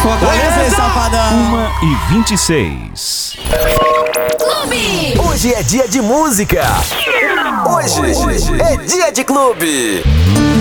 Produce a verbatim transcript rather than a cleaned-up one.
Fortaleza, safadão. uma e vinte e seis. Clube! Hoje é dia de música. Hoje, hoje é dia de clube.